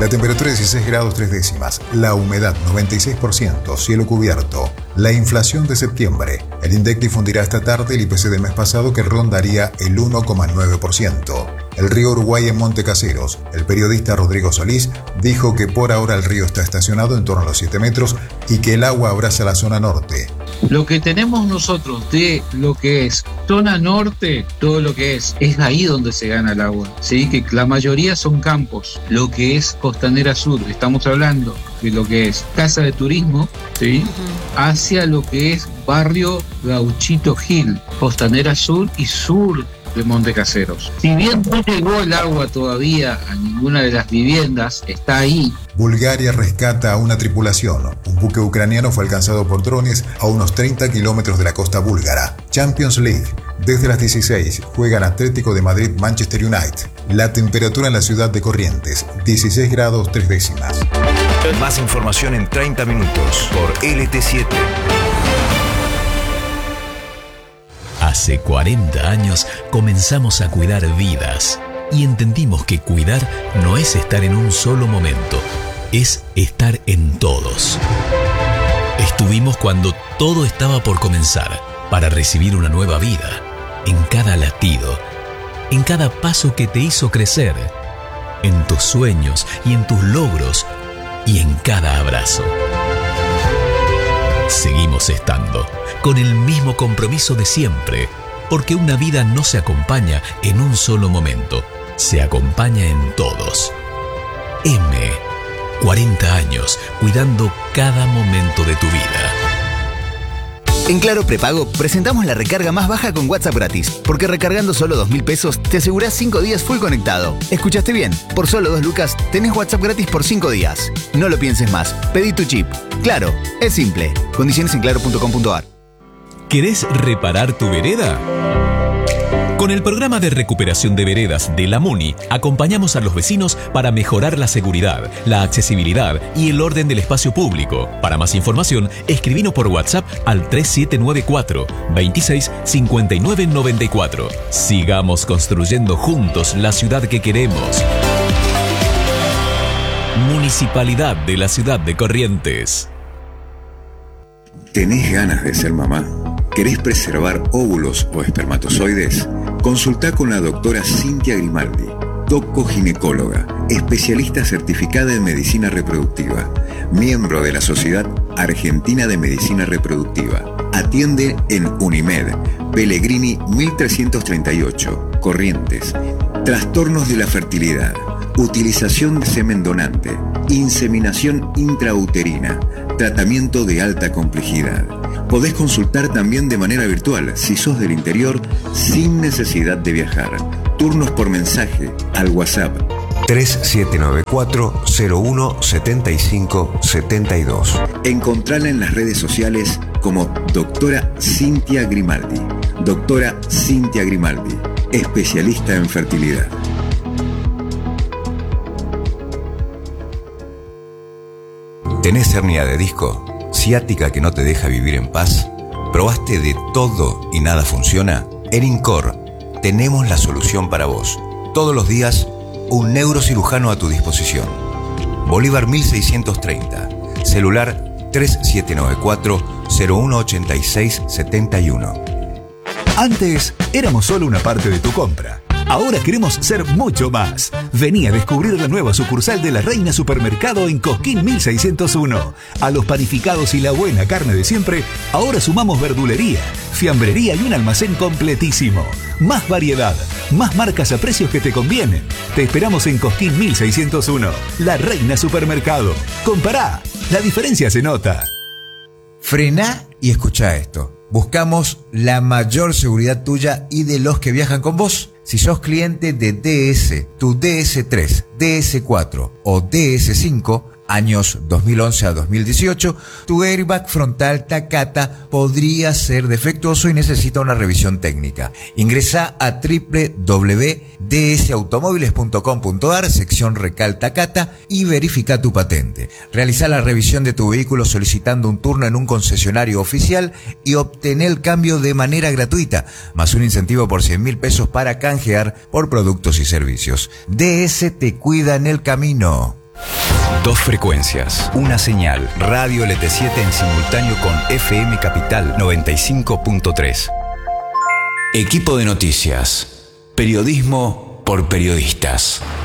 La temperatura 16 grados 3 décimas, la humedad 96%, cielo cubierto. La inflación de septiembre. El INDEC difundirá esta tarde el IPC del mes pasado que rondaría el 1,9%. El río Uruguay en Monte Caseros. El periodista Rodrigo Solís dijo que por ahora el río está estacionado en torno a los 7 metros y que el agua abraza la zona norte. Lo que tenemos nosotros de lo que es zona norte, todo lo que es ahí donde se gana el agua, ¿sí? Que la mayoría son campos. Lo que es Costanera Sur, estamos hablando de lo que es Casa de Turismo, ¿sí? Hacia lo que es Barrio Gauchito Gil, Costanera Sur y sur de Monte Caseros. Si bien no llegó el agua todavía a ninguna de las viviendas, está ahí. Bulgaria rescata a una tripulación. Un buque ucraniano fue alcanzado por drones a unos 30 kilómetros de la costa búlgara. Champions League. Desde las 16 juegan Atlético de Madrid Manchester United. La temperatura en la ciudad de Corrientes, 16 grados 3 décimas. Más información en 30 minutos por LT7. Hace 40 años comenzamos a cuidar vidas y entendimos que cuidar no es estar en un solo momento, es estar en todos. Estuvimos cuando todo estaba por comenzar para recibir una nueva vida, en cada latido, en cada paso que te hizo crecer, en tus sueños y en tus logros y en cada abrazo. Seguimos estando con el mismo compromiso de siempre, porque una vida no se acompaña en un solo momento, se acompaña en todos. 40 años cuidando cada momento de tu vida. En Claro Prepago presentamos la recarga más baja con WhatsApp gratis, porque recargando solo 2.000 pesos te asegurás 5 días full conectado. ¿Escuchaste bien? Por solo 2 lucas tenés WhatsApp gratis por 5 días. No lo pienses más, pedí tu chip. Claro, es simple. Condiciones en claro.com.ar. ¿Querés reparar tu vereda? Con el programa de recuperación de veredas de la MUNI, acompañamos a los vecinos para mejorar la seguridad, la accesibilidad y el orden del espacio público. Para más información, escribinos por WhatsApp al 3794 26 59 94. Sigamos construyendo juntos la ciudad que queremos. Municipalidad de la Ciudad de Corrientes. ¿Tenés ganas de ser mamá? ¿Querés preservar óvulos o espermatozoides? Consultá con la doctora Cintia Grimaldi, doco-ginecóloga, especialista certificada en medicina reproductiva, miembro de la Sociedad Argentina de Medicina Reproductiva. Atiende en Unimed, Pellegrini 1338, Corrientes. Trastornos de la fertilidad, utilización de semen donante, inseminación intrauterina, tratamiento de alta complejidad. Podés consultar también de manera virtual si sos del interior sin necesidad de viajar. Turnos por mensaje al WhatsApp 3794-017572. Encontrala en las redes sociales como Doctora Cintia Grimaldi. Doctora Cintia Grimaldi, especialista en fertilidad. ¿Tenés hernia de disco? ¿Ciática que no te deja vivir en paz? ¿Probaste de todo y nada funciona? En INCOR tenemos la solución para vos. Todos los días, un neurocirujano a tu disposición. Bolívar 1630. Celular 3794-018671. Antes éramos solo una parte de tu compra. Ahora queremos ser mucho más. Vení a descubrir la nueva sucursal de La Reina Supermercado en Cosquín 1601. A los panificados y la buena carne de siempre, ahora sumamos verdulería, fiambrería y un almacén completísimo. Más variedad, más marcas a precios que te convienen. Te esperamos en Cosquín 1601. La Reina Supermercado. Compará, la diferencia se nota. Frená y escuchá esto. Buscamos la mayor seguridad tuya y de los que viajan con vos. Si sos cliente de DS, tu DS3, DS4 o DS5, años 2011 a 2018, tu airbag frontal Takata podría ser defectuoso y necesita una revisión técnica. Ingresa a www.dsautomóviles.com.ar, sección Recal Takata, y verifica tu patente. Realiza la revisión de tu vehículo solicitando un turno en un concesionario oficial y obtener el cambio de manera gratuita, más un incentivo por 100.000 pesos para canjear por productos y servicios. DS te cuida en el camino. Dos frecuencias, una señal, Radio LT7 en simultáneo con FM Capital 95.3. Equipo de noticias, periodismo por periodistas.